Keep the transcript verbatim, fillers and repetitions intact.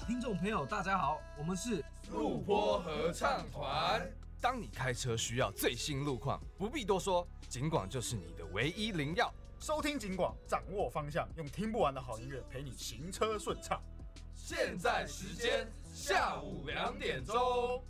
听众朋友，大家好，我们是路坡合唱团。 当你开车需要最新路况，不必多说，警广就是你的唯一灵药。 收听警广，掌握方向，用听不完的好音乐陪你行车顺畅。 现在时间下午两点钟。